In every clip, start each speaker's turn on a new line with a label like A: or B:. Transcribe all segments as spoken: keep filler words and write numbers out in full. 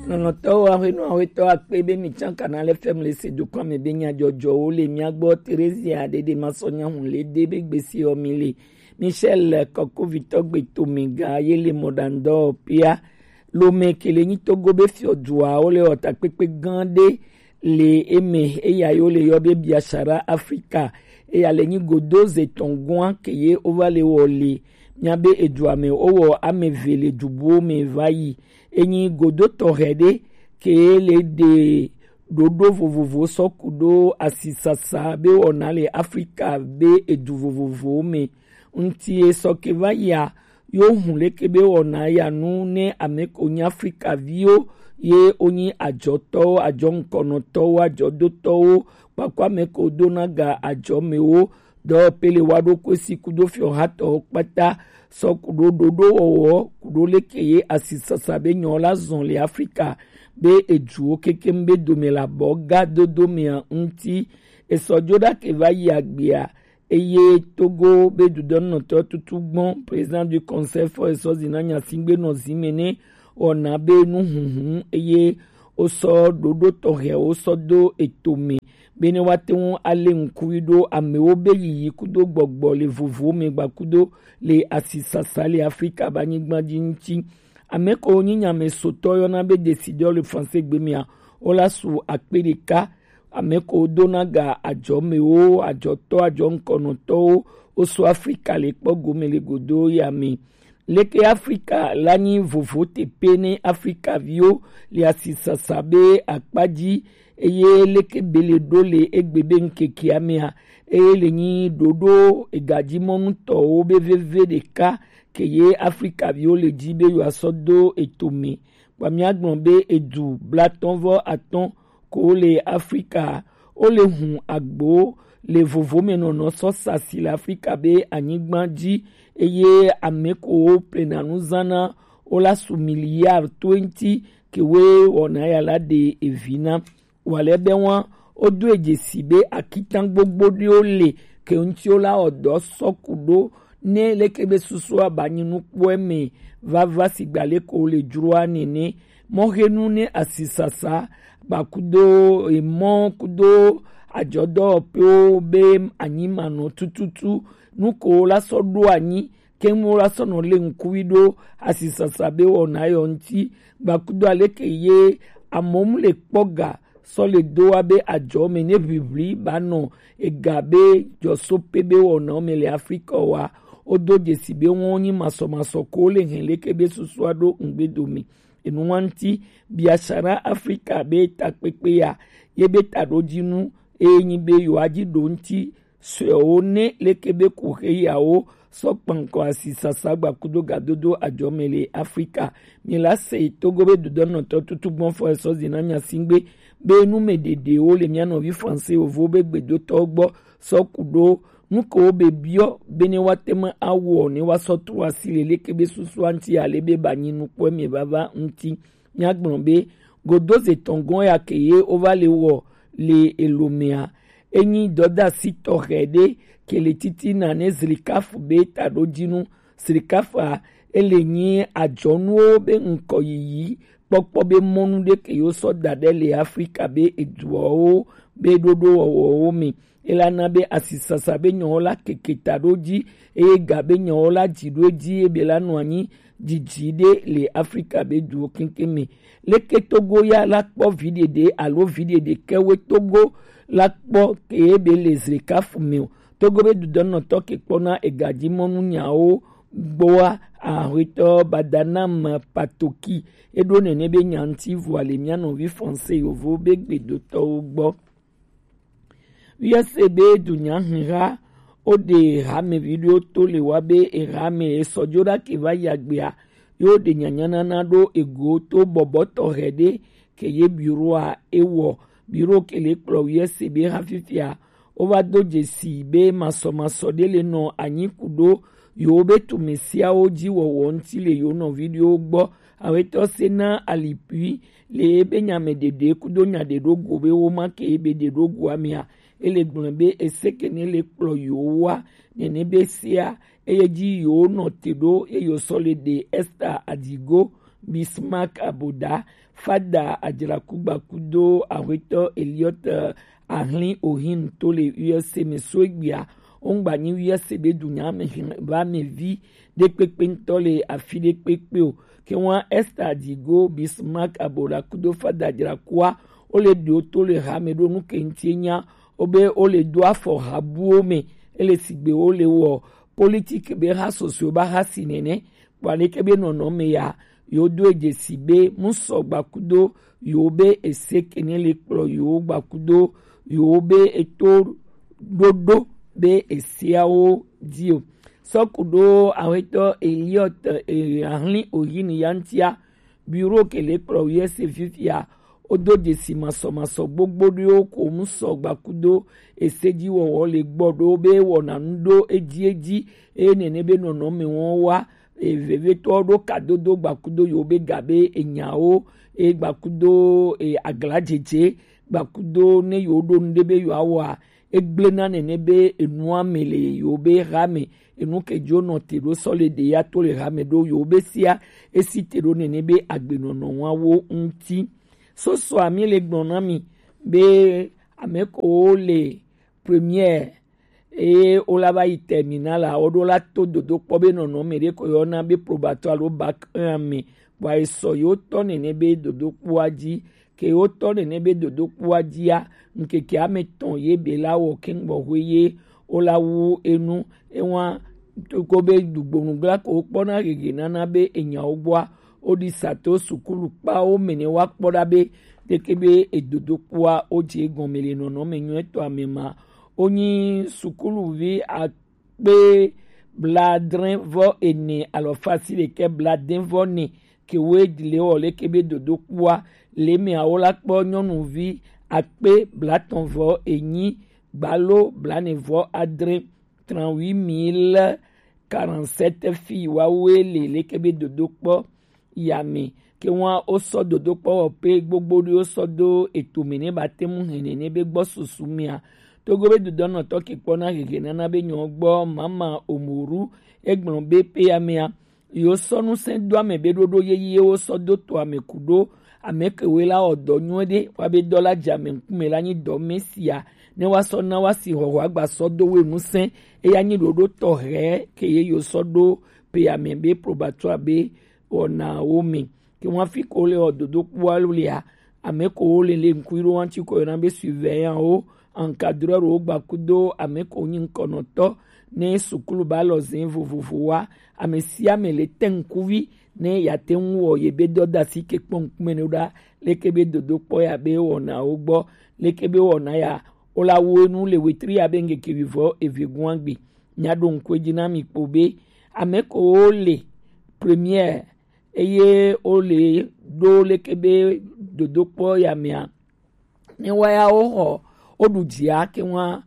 A: Non, toi, oui, non, oui, toi, Pébé, Michan, Canal F M, les c'est du quoi, mais Benya, Jojo, les Miagbo, Thérésia, des Massonia, on les débé, Bessie, Omili, Michel, Coco, Vitok, Betomiga, Yele, Modando, Pia, Lome, Keleni, Togo, Befio, Dua, Ole, Ota, Pepe, Gande, les Aimé, et Yayo, les Yobe, Biachara, Africa, et Aleni, Godo, Zetongouan, Keye, Ovale, Oli, Nyabe, Edouard, me, Owo, Amevele, Dubo, me, Vayi, Eni godo torede ke le de dodo vovovo sokudo asisasa be onale Afrika be edu vovovo me unti e sokeva ya yo hunle ke be ona ya nu ne ameko ni Afrika vio ye oni ajoto ajon konoto ajodoto pakwa meko donaga ajomewo do pele wado kwesi kudo fio hato pata so kudo dodo owo kudo lekeye asisasa be nyola zon le Afrika be ejuo kekembe domela boga dodo mea unti esojoda ke va yagbia eye Togo be dudon noto tutugbon président du conseil for esozina singbe no zimene ona be nu hunhun eye oso dodo tohe oso do etome bene wate won ale nkuido amewo be yi kudo gbogbo le vovo me gba kudo le asisasa le Afrika banyigba jinchi ameko nyinya me soto yo na be décider le français gbemia ola su akperika ameko donaga ajo mewo ajo to ajo nkono to oso Afrika le pogo me le godo ya mi leke Afrika lani vovo te pene Afrika vio le asisasa be akpaji eye leke bele dole egbebe nkeki amea eye lenyi dodo egaji monuto obe veve de ka keye Afrika vio le jibe yo asodo etome kwami agbon be edu blaton vo aton ko le Afrika o le hun agbo le vovo menono so sasi la Afrika be anyigbanji eye ameko plenanuzana ola su milliard twenty kewe ona ya la de evina wale be won odo ejesibe akitan gbogbo de o le ke nti o la odo sokudo ne lekebe susu abanyinu poeme vava sigbale ko le jurua nene mohenu ne asisasa bakudo e mon kudo ajodo pe o be anyima no tututu nuko la sodo anyi kemu la sono le nkuido asisasa be wona yo nti bakudo aleke ye amom le poga so le do abe ajo me ne bibli bano egabe joso pebe wona me le Afrika wa odo jesibe woni maso maso ko le henle kebe susuado ngbedomi enu wanti biashara Afrika be takpepe ya yebe tadojinu enyi be yo ajido nti so ne le kebe ku heyawo so panko asisasa gba kudo gadodo ajo me le Afrika mi la se Togo be dodono to tutugbon fo eso zinanya singbe be nu medede o le miano vi français o vo be gbedo to gbo so kudo nuko be bio bene watema awo ni wasotu wasile lekebe susu anti alebe banyinu po mi baba nti nyagbon be godoze tongon ya keye ovale wo le elomea enyi doda sito rede ke le titi na ne zrikafu be tadojinu zrikafa elenyi ajonu be nko yi pokpo be monu de ke yo so dade le Afrika be eduo be dodo wo mi elana be asisasa be nyola keketadoji e gabe nyola jidoji e belanu anyi jijide le Afrika be duo kinkemi leke Togo ya lakpo video de alo video de kewe Togo lakpo ke be les rekafumeo Togo be dudono toke pona egaji monu nyao boa arito badanam patoki edo nene be nyanti voile miano vi français ovo be gbedo to gbo yasebe dunya hira ode rame video to le wabe e rame e sojora ke va yagbia yo de nyanyana na do ego to boboto rede ke ye bureau a ewo bureau ke le pro yasebe hafifia over do jesi be masoma sodele no anyikudo yo be to mesia oji wo wonti le yo no video gbo aweto sena alipui le be nyame dede kudo nya de dogo be wo ma ke be de dogo amia ele gbonbe eseke ne le klo yo wa ne ne be sia eyeji yo no tedo e yo solide Esther Adigo Bismarck Aboda, Fada Adjirakubakudo, Aweto Elliot Arlin Ohin, tous les U S C Mesoegbia, Ongbani U S C B Dunya, va me vi, de Pekpentole, affilé Pekpeo, que moi Esther Digo, Bismarck Aboda, Kudo Fada Adjirakua, Ole Dioto le Ramedo, Nukentienya, Obe Ole Doa for Habouome, Ele Sigbe Ole Wo, politique Bera Socio Baha Sinene, Walekebe Nonome ya, Yodo Ejesibe, Muso Bakudo, Yobe Esekene Leklo, Yo Bakudo, Yobe Eto Dodo, Be Esiao Dio. Sokudo, Aweto Elliot, Arlin Oyin Yantia, Bureau Keleklo, Yes Fifia, Odo Jesima Somaso, Bogbodio, Komuso Bakudo, Eseji wo le gbodo be wona ndo eji eji e nenebe nono me won wa e veve to do kadodo gbakudo yo be gabe enyao e gbakudo e aglajeje gbakudo ne yo do ndebe yo awa egblena nenebe enu amele yo be rame enu kejo no tero solide ya to le rame do yo be sia esitero nenebe agbenono wa wo nti so so ami le gbona mi be ameko le première et olaba i terminal a odola to dodo pobe no no mere ko yona be probatoire lo bac un me wa eso yo to ne be dodo kwaji ke yo to ne be dodo kwaji ya nke ki ameton ye be la wo king bo hoye olawu enu ewa ko be dugbonu gla ko pona gege nana be enya ogwa odi sato sukulu pa o mene wa poda be de kebe edodo kwa oje gomele no no menyo eto amema Oni sukulu vi a pe bladrin vo ene alors facile ke bladin vo ne ke we dile o le kebe dodo kwa le me a ola po nyonu vi a pe blaton vo eni balo blane vo adre trente-huit mille quarante-sept filles wa we le le kebe dodo po yame ke won o so dodo po pe gbogbo ri o so do eto mene ba temu hene ne be gbo susumia togobe dudono toki pona gege nana be nyogbo mama omuru egbon be pe amea yo sonu sen do ame be dodo yeye o so do to ame kudo ame kewela odo nyode wa be dola jame kumela ni do mesia ne wa so na wa si ho agba so do we musen e ya ni dodo to re ke ye yo so do pe ame be probatoire be ona omi ke wa fi ko le ododo kwa lulia ame ko le le nkuiro wanchi ko na be surveillant o encadreur o gbakudo ame ko nyin konoto ne sukulu ba lo zin vuvuvu wa ame si ame le tenkuvi ne ya tenwo ye be doda si ke ponkumene da lekebe dodo po ya be wona ogbo lekebe wona ya ola wonu le wetri ya benge kivivo evigwangbi nyado nkweji na mi pobe ame ko le première eye ole do lekebe dodo po ya mia ne wa ya oho odujia ke wa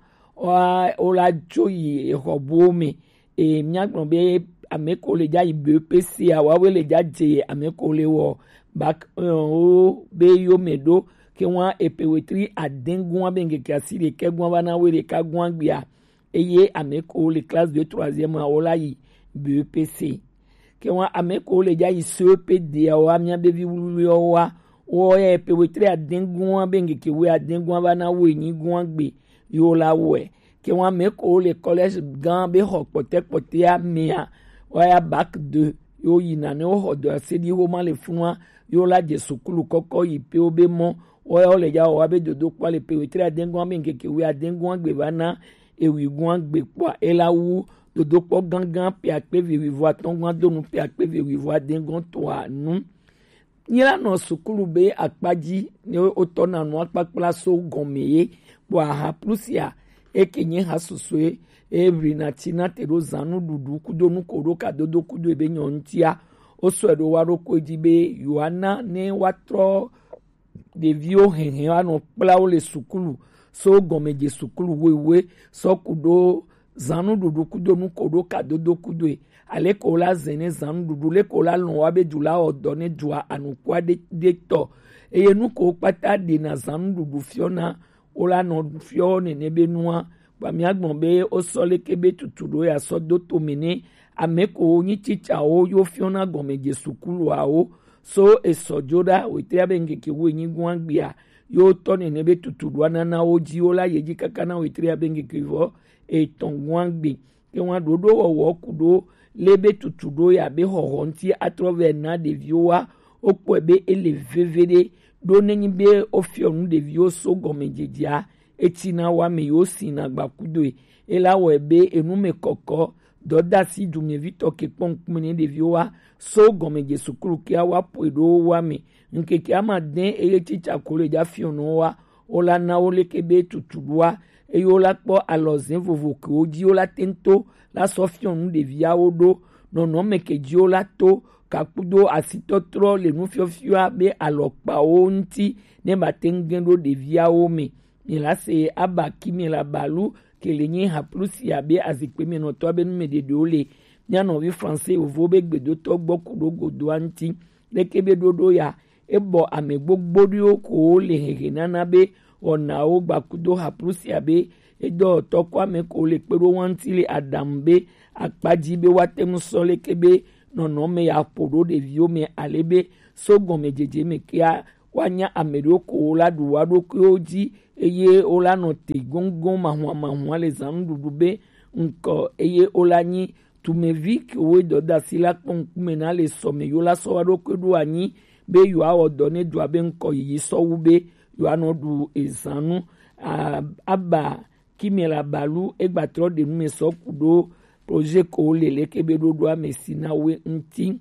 A: ola joyi ehobome e miagbon be ameko le ja ibe pc a wa we le ja je ameko le wo back o be yo medo ke wa epewetri adengun abenge ke asire ke gwan bana we le ka gwan gbia eye ameko le classe de troisième a ola yi be pc ke wa ameko le ja isopd a wa mia be vi wulu wa o ye pewetri adengun abenge ke we adengun bana we ni gwan gbe yo la we ke wa meko le collège gan be ho pote pote ya mia wa ya bac deux yo yina ne o ho do asedi ho ma le funwa yo la je sukulu koko yi pe obe mo o ya le ja o abe dodo kwa le pewetri adengun abenge ke we adengun gbe bana ewi gwan gbe kwa elawu dodo po gangan pe ape vi vo atongwan donu pe ape vi vo adengun to anu nyela no sukulu be akpaji ne oto na no akpakpla so gomeye bo ha plusia ekenye ha susue every na tina tero zanu dudu kudo nu koro ka dodo kudo ebe nyontia oso edo waro ko jibe yohana ne watro de vio henhen ano pla o le sukulu so gomeje sukulu wewe so kudo zanu dudu kudo nu koro ka dodo kudo e ale ko la zene zanu dudu le ko la lon wa be jula odo ne jua anu kwa de de to eye nu ko pata de na zanu dudu fiona ola no fio ne nebe nua ba mi agbon be o so le kebe tutudo ya so do to mene ameko ni chicha o yo fiona gomeje sukulu a o so esojoda wetria bengeke wenyi gwambia yo toni nebe tutudwa nana oji ola yeji kakana wetria bengeke vo e tongwangbe ke wan dodo wo kudo lebe tutudo ya be horonti atrovena de vioa okpo ebe elevevede do nenyi be ofionu de vio so gomejedia etina wa me yo sina gbakudo ela wo ebe enume koko doda si dumie vito ke ponkmene de vioa so gomeje sukuru ke awa poedo wa me nke ke ama den eye chicha kole ja fionu wa ola na ole kebe tutudwa eyo la kpo alozin vovo ke oji ola tento la sofionu de via odo no no meke ji ola to kakudo asitotro le nu fiofio be alokpa onti ne batengendo de via ome ni la se aba kimi la balu ke lenyi ha plus ya be azikpemi no to be nu me de dole nya no vi français ovo be gbedo to gbokudo godo anti le kebe dodo ya ebo amegbogbodio ko le hehe nana be ona o gbakudo ha plus ya be edo to kwa me ko le pero wanti le adambe akpaji be watemu sole kebe nono me ya podo de vio me alebe so gome jeje me kia wanya amerioko la duwa do oji eye ola no te gongon mahwa mahwa le zandudube nko eye olanyi tumevik we doda sila konkumena le some yola so wado kwedu anyi be yo awo done du abe nko yi so wube yo anodu ezanu aba kimela balu egbatro de nume so kudo projet ko lele kebe dodo amesina we nti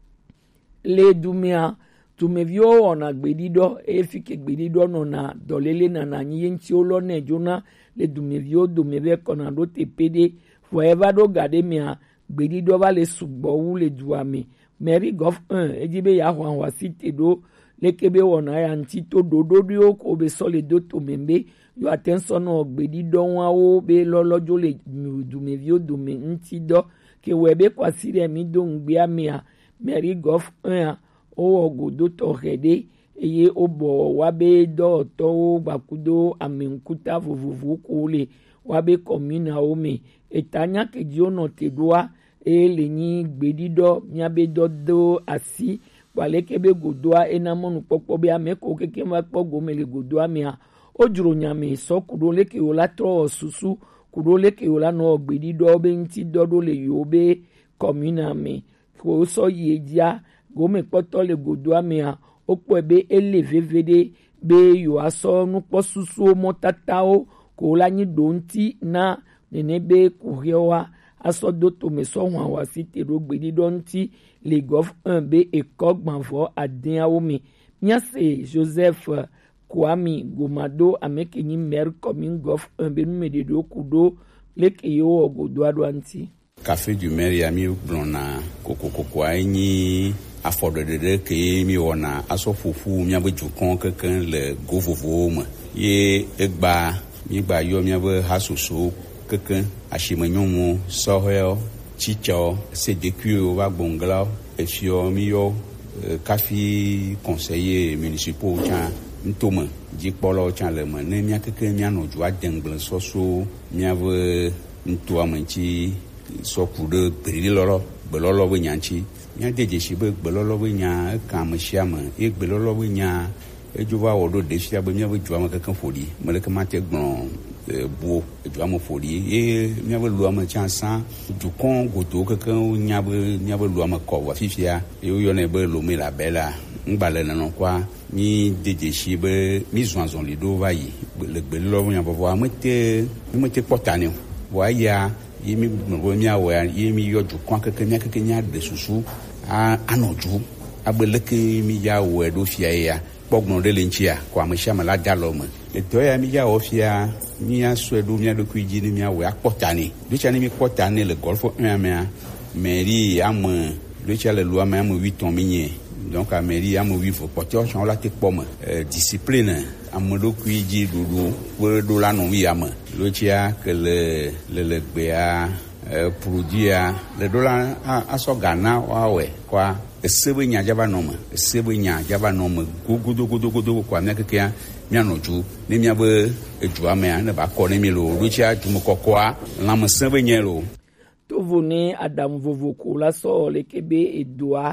A: le dumia tumevio ona gbedido efike gbedido no na dolele na na nyi nti olo na jona le dumevio dumeve kona do tepede forever do gade mia gbedido ba le sugbo wu le duame mary gof un ejibe ya hwan wasite do le kebe wona ya nti to dodo dio ko be sole do to membe yo attention o gbedido wa o be lolojo le dumevio dume nti do ke webe kwasire mi do ngbe amia mary gof un o ogodo to rede eye obo wabe do to bakudo amenkuta vovovu kole wabe komuna ome etanya keji ono tedoa e lenyi gbedido miabe dodo asi wale kebe godoa enamonu popo be ameko keke ma pogo mele godoa mia ojuro nyame so kudo leke ola tro susu kudo leke ola no gbedido be nti dodo le yobe komuna me ko so yeja gome poto le godoa mea okpo ebe elevevede be yo aso nupo susu motatao ko lanyi donti na nenebe kuhiowa aso doto meso hwa wasite ro gbedido nti le gof un be ekogbanvo adin aomi miase Joseph Kwami Gomado amekenyi mer commune gof un be numede do kudo leke yo ogodoa do anti
B: café du maire yami blona kokokoko anyi afodede ke mi wona aso fufu mi abe jukon kankan le govovo ma ye egba mi gba yo mi abe hasusu kankan ashimanyomo sohel chicho cdq wa gbongla efio mi yo kafi conseiller municipal cha ntoma jipolo cha le ma ne mi kankan mi anoju adengble soso mi abe nto amanchi so kude perili lolo belolo we nyanchi nya deje shibe belolo we nya kamshiama e belolo we nya ejuwa wodo de shia be nya we juwa makan fodi malaka mate gbon bo ejuwa mo fodi e nya we luama chansa dukon godo kankan nya be nya be luama ko wa fifia e yo na be lo me la bela ngbale na no kwa ni deje shibe mi zwanzon lido va yi le belolo nya bo wa mete mete potane wa ya yemi no mi awe yemi yoju kwa keke nya keke nya de susu a anoju agbeleke mi ya we do fia ya pogno de lenchia kwa msha mala daloma eto ya mi ya ofia mi aso edu mi adoku ji ni mi awe akpotani do cha ni mi potani le golfo un me mairie am do cha le loi ma am huit ton minye donc a mairie am huit fo potio chon la te pom discipline amodo kuiji dudu wo do la no wi am lo chia que le le le bea produit le dollar aso Ghana wawe kwa esebe nya jaba no ma esebe nya jaba no ma gugudu gudu gudu kwa me keke mi anoju ne mi abe eju ame na ba ko ne mi lo lo chia jumo kokwa la mo sebe nya lo
A: to vone adam vovoko la so le kebe edoa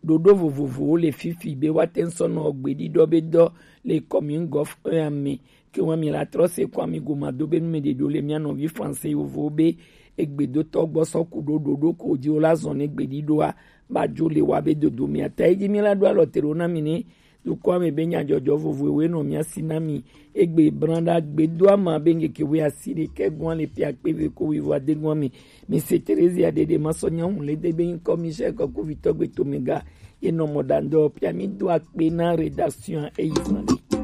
A: dodo vovovowo le fifi be wate nsɔnɔ gbediɖɔ be dɔ le commune gɔf ame ke wɔn mi la trɔ se kɔ ami goma do be nume de do le mia nɔvi français vovowo be egbedotɔ gbɔsɔ ku do dodo ko dzi wo la zɔn ne gbediɖoa ba dzo le wa be dodo mia ta edzi mi la do alɔ te do na mi ne dukɔ ame be nyadzɔdzɔ vovovowo nɔ mia si na mi egbe branda gbedoa ma be ngeke wo asi de ke gɔn le pia kpeve ko wivo ade gɔn mi mi se Teresia de de masɔnya hun le de be ŋkɔ Michel kɔkuvitɔ gbe tomega yenɔ mɔdandɔ pia mi do akpe na rédaction eyi zan de.